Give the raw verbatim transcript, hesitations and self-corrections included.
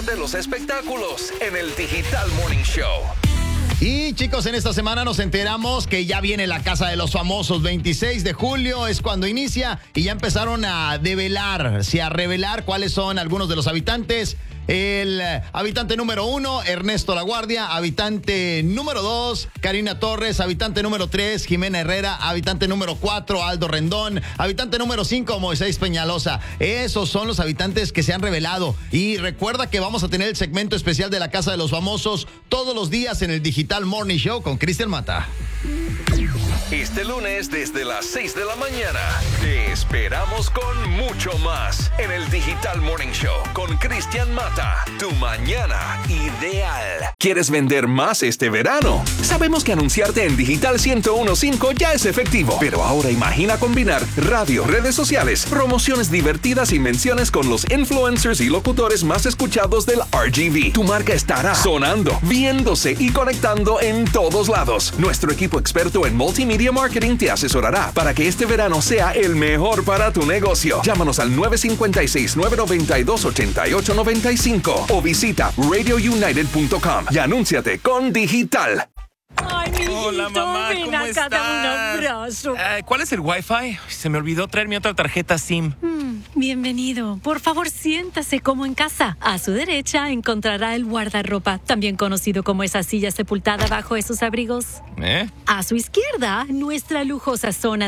de los espectáculos en el Digital Morning Show. Y chicos, en esta semana nos enteramos que ya viene la Casa de los Famosos. veintiséis de julio es cuando inicia y ya empezaron a develar, sí, a revelar cuáles son algunos de los habitantes. El habitante número uno, Ernesto La Guardia. Habitante número dos, Karina Torres. Habitante número tres, Jimena Herrera. Habitante número cuatro, Aldo Rendón. Habitante número cinco, Moisés Peñalosa. Esos son los habitantes que se han revelado. Y recuerda que vamos a tener el segmento especial de la Casa de los Famosos todos los días en el Digital Morning Show con Cristian Mata. Este lunes desde las seis de la mañana te esperamos con mucho más en el Digital Morning Show con Cristian Mata, tu mañana ideal. ¿Quieres vender más este verano? Sabemos que anunciarte en Digital ciento uno punto cinco ya es efectivo, pero ahora imagina combinar radio, redes sociales, promociones divertidas y menciones con los influencers y locutores más escuchados del R G V. Tu marca estará sonando, viéndose y conectando en todos lados. Nuestro equipo experto en multimedia Marketing te asesorará para que este verano sea el mejor para tu negocio. Llámanos al nueve cinco seis, nueve nueve dos, ocho ocho nueve cinco o visita radio united punto com y anúnciate con Digital. Ay, mijito, hola, mamá, ven ¿cómo acá, estás? dame un abrazo. Eh, ¿Cuál es el Wi-Fi? Se me olvidó traer mi otra tarjeta SIM. Mm, bienvenido. Por favor, siéntase como en casa. A su derecha encontrará el guardarropa, también conocido como esa silla sepultada bajo esos abrigos. ¿Eh? A su izquierda, nuestra lujosa zona